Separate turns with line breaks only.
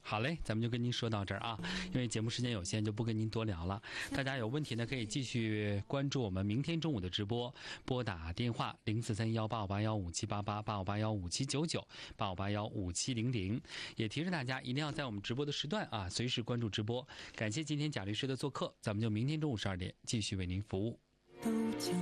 好嘞，咱们就跟您说到这儿啊，因为节目时间有限，就不跟您多聊了。大家有问题呢，可以继续关注我们明天中午的直播，拨打电话0431858157888581579985815700，也提示大家一定要在我们直播的时段啊，随时关注直播。感谢今天贾律师的做客，咱们就明天中午12点继续为您服务。